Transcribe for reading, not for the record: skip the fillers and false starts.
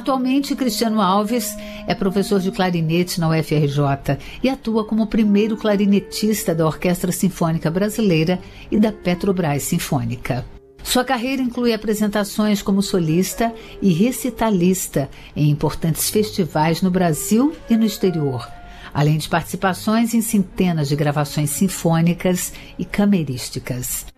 Atualmente, Cristiano Alves é professor de clarinete na UFRJ e atua como primeiro clarinetista da Orquestra Sinfônica Brasileira e da Petrobras Sinfônica. Sua carreira inclui apresentações como solista e recitalista em importantes festivais no Brasil e no exterior, além de participações em centenas de gravações sinfônicas e camerísticas.